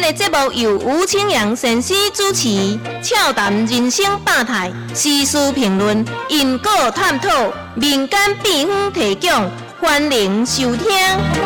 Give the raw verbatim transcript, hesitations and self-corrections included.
个节目由吴清扬先生主持，俏谈人生百态，时事评论，因果探讨，民间秘方提供，欢迎收听。